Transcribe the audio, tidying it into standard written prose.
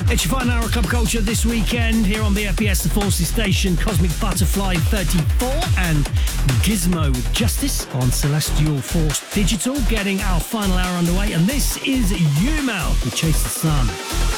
It's your final hour of Club Culture this weekend here on BFBS, the Forces Station, Cosmic Butterfly 34 and Gizmo with Justice on Celestial Force Digital, getting our final hour underway. And this is Umel with Chase the Sun.